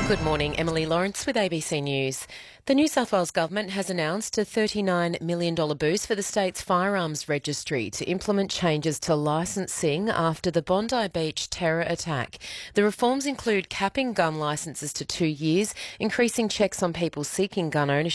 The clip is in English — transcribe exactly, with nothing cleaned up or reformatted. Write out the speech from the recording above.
Good morning, Emily Lawrence with A B C News. The New South Wales Government has announced a thirty-nine million dollars boost for the state's firearms registry to implement changes to licensing after the Bondi Beach terror attack. The reforms include capping gun licences to two years, increasing checks on people seeking gun ownership